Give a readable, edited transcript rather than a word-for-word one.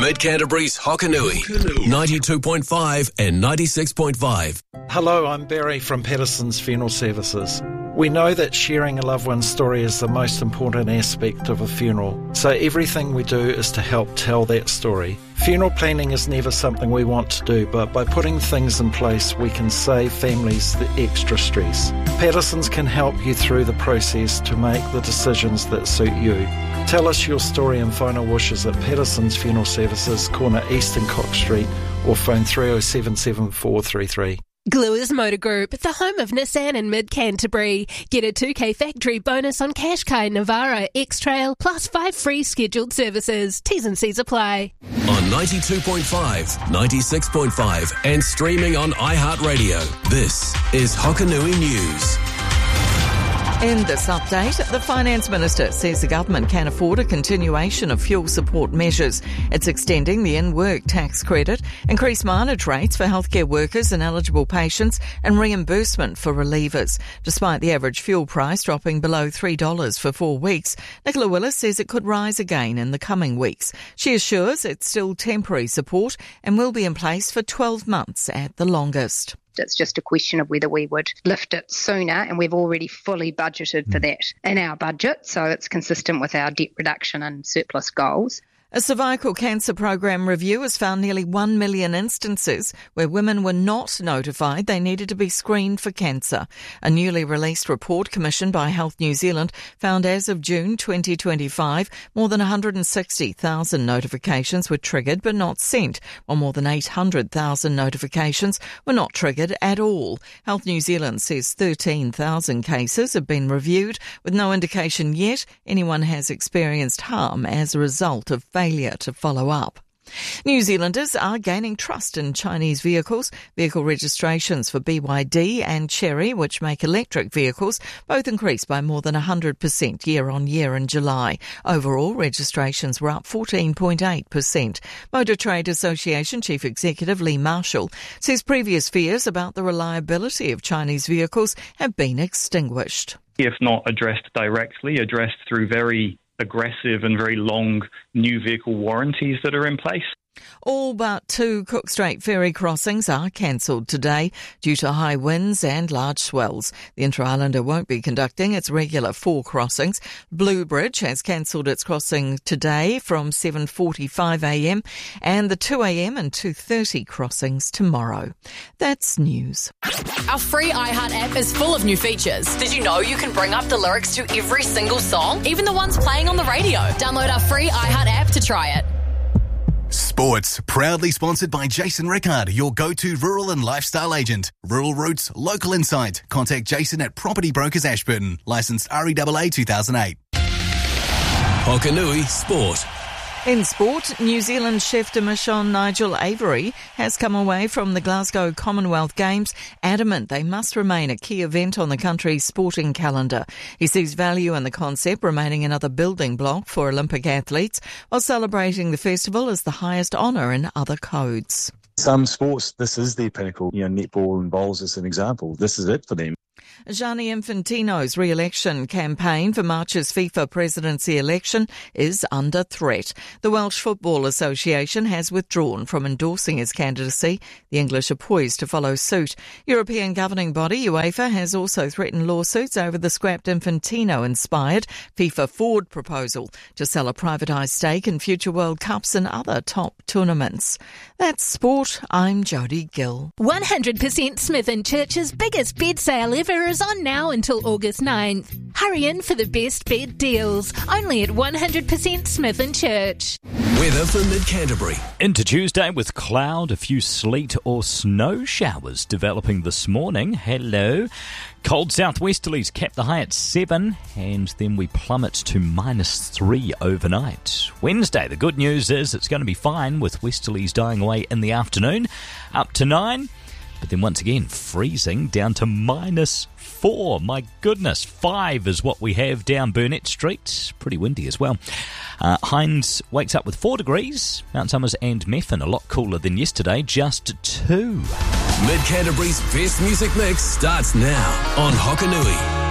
Mid Canterbury's Hokanui, 92.5 and 96.5. Hello, I'm Barry from Patterson's Funeral Services. We know that sharing a loved one's story is the most important aspect of a funeral, so everything we do is to help tell that story. Funeral planning is never something we want to do, but by putting things in place, we can save families the extra stress. Patterson's can help you through the process to make the decisions that suit you. Tell us your story and final wishes at Patterson's Funeral Services, corner East and Cox Street, or phone 307 7433. Gluers Motor Group, the home of Nissan in Mid-Canterbury. Get a 2K factory bonus on Qashqai, Navara, X-Trail, plus 5 free scheduled services. T's and C's apply. On 92.5, 96.5 and streaming on iHeartRadio, this is Hokanui News. In this update, the Finance Minister says the government can afford a continuation of fuel support measures. It's extending the in-work tax credit, increased mileage rates for healthcare workers and eligible patients, and reimbursement for relievers. Despite the average fuel price dropping below $3 for 4 weeks, Nicola Willis says it could rise again in the coming weeks. She assures it's still temporary support and will be in place for 12 months at the longest. It's just a question of whether we would lift it sooner, and we've already fully budgeted for that in our budget, so it's consistent with our debt reduction and surplus goals. A cervical cancer program review has found nearly 1 million instances where women were not notified they needed to be screened for cancer. A newly released report commissioned by Health New Zealand found as of June 2025, more than 160,000 notifications were triggered but not sent, while more than 800,000 notifications were not triggered at all. Health New Zealand says 13,000 cases have been reviewed, with no indication yet anyone has experienced harm as a result of failure to follow up. New Zealanders are gaining trust in Chinese vehicles. Vehicle registrations for BYD and Chery, which make electric vehicles, both increased by more than 100% year on year in July. Overall, registrations were up 14.8%. Motor Trade Association Chief Executive Lee Marshall says previous fears about the reliability of Chinese vehicles have been extinguished. If not addressed directly, addressed through very aggressive and very long new vehicle warranties that are in place. All but 2 Cook Strait ferry crossings are cancelled today due to high winds and large swells. The Inter-Islander won't be conducting its regular 4 crossings. Blue Bridge has cancelled its crossing today from 7:45am and the 2am and 2:30 crossings tomorrow. That's news. Our free iHeart app is full of new features. Did you know you can bring up the lyrics to every single song, even the ones playing on the radio? Download our free iHeart app to try it. Sports, proudly sponsored by Jason Rickard, your go-to rural and lifestyle agent. Rural Roots, local insight. Contact Jason at Property Brokers Ashburton. Licensed REAA 2008. Hokanui Sport. In sport, New Zealand chef de mission Nigel Avery has come away from the Glasgow Commonwealth Games adamant they must remain a key event on the country's sporting calendar. He sees value in the concept remaining another building block for Olympic athletes, while celebrating the festival as the highest honour in other codes. Some sports, this is their pinnacle. Netball and bowls as an example. This is it for them. Gianni Infantino's re-election campaign for March's FIFA presidency election is under threat. The Welsh Football Association has withdrawn from endorsing his candidacy. The English are poised to follow suit. European governing body UEFA has also threatened lawsuits over the scrapped Infantino-inspired FIFA Ford proposal to sell a privatised stake in future World Cups and other top tournaments. That's sport. I'm Jodie Gill. 100% Smith & Church's biggest bed sale ever is on now until August 9th. Hurry in for the best bed deals, only at 100% Smith & Church. Weather for Mid-Canterbury. Into Tuesday with cloud, a few sleet or snow showers developing this morning. Hello. Cold southwesterlies kept the high at 7, and then we plummet to -3 overnight. Wednesday, the good news is it's going to be fine with westerlies dying away in the afternoon, up to 9. But then once again, freezing down to -4. My goodness, 5 is what we have down Burnett Street. Pretty windy as well. Hinds wakes up with 4 degrees. Mount Somers and Methven a lot cooler than yesterday, just 2. Mid-Canterbury's best music mix starts now on Hokanui.